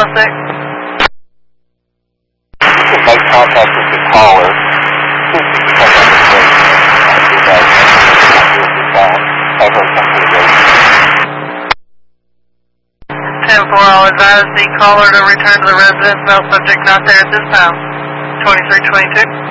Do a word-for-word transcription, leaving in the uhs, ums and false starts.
six. You can make contact with the caller. See if you can come on the radio. Have her come to the radio. ten four, I'll advise the caller to return to the residence. No subject not there at this time. twenty-three twenty-two.